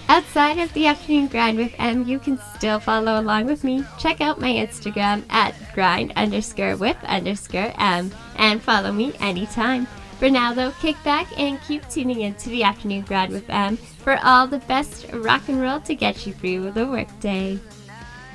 Outside of the afternoon grind with M, you can still follow along with me. Check out my Instagram at grind_with_M and follow me anytime. For now though, kick back and keep tuning in to the afternoon grind with M for all the best rock and roll to get you through the workday.